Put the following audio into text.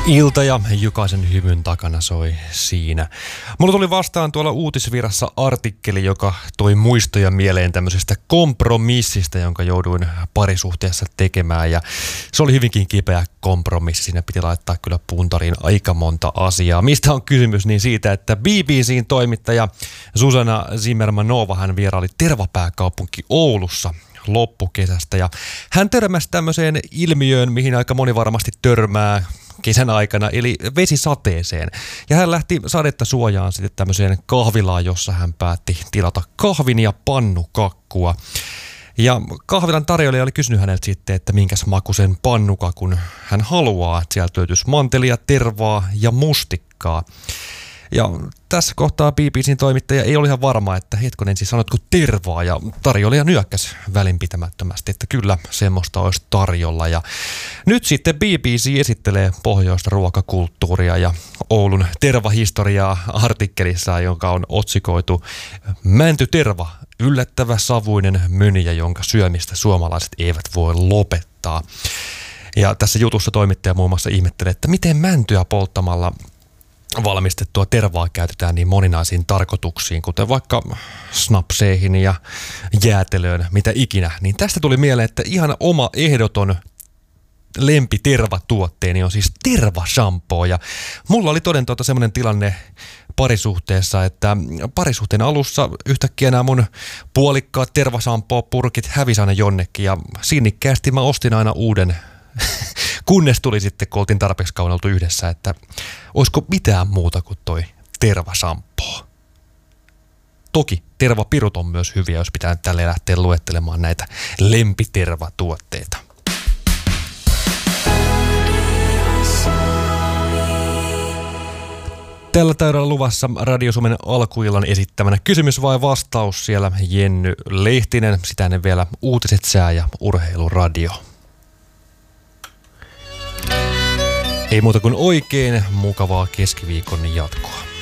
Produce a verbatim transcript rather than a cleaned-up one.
Ilta ja jokaisen hymyn takana soi siinä. Mulla tuli vastaan tuolla uutisvirassa artikkeli, joka toi muistoja mieleen tämmöisestä kompromissista, jonka jouduin parisuhteessa tekemään. Ja se oli hyvinkin kipeä kompromissi. Siinä piti laittaa kyllä puntariin aika monta asiaa. Mistä on kysymys? Niin siitä, että B B C:n toimittaja Zuzana Zimmermanova, hän vieraili tervapääkaupunki Oulussa loppukesästä. Ja hän törmäsi tämmöiseen ilmiöön, mihin aika moni varmasti törmää kesän aikana, eli vesisateeseen. Ja hän lähti sadetta suojaan sitten tämmöiseen kahvilaan, jossa hän päätti tilata kahvin ja pannukakkua. Ja kahvilan tarjoilija oli kysynyt häneltä sitten, että minkäs makuisen pannukakun hän haluaa. Että sieltä löytyisi mantelia, tervaa ja mustikkaa. Ja tässä kohtaa B B C:n toimittaja ei ole ihan varma, että hetkonen siis sanotko tervaa, ja tarjoilija nyökkäsi välinpitämättömästi, että kyllä semmoista olisi tarjolla. Ja nyt sitten B B C esittelee pohjoista ruokakulttuuria ja Oulun tervahistoriaa artikkelissaan, jonka on otsikoitu Mäntyterva, yllättävä savuinen mönjä, jonka syömistä suomalaiset eivät voi lopettaa. Ja tässä jutussa toimittaja muun muassa ihmettelee, että miten mäntyä polttamalla valmistettua tervaa käytetään niin moninaisiin tarkoituksiin, kuten vaikka snapseihin ja jäätelöön, mitä ikinä. Niin tästä tuli mieleen, että ihan oma ehdoton lempitervatuotteeni on siis tervashampoo. Ja mulla oli toden tuota semmoinen tilanne parisuhteessa, että parisuhteen alussa yhtäkkiä nämä mun puolikkaat tervashampoo-purkit hävisi aina jonnekin, ja sinnikkäästi mä ostin aina uuden, kunnes tuli sitten, kun oltiin tarpeeksi kauan oltu yhdessä, että olisiko mitään muuta kuin toi tervasampoo. Toki tervapirut on myös hyviä, jos pitää tälleen lähteä luettelemaan näitä lempitervatuotteita. Tällä täydellä luvassa Radio Suomen alkuillan esittämänä kysymys vai vastaus, siellä Jenny Lehtinen, sitä ennen vielä uutiset, sää ja urheiluradio. Ei muuta kuin oikein mukavaa keskiviikon jatkoa.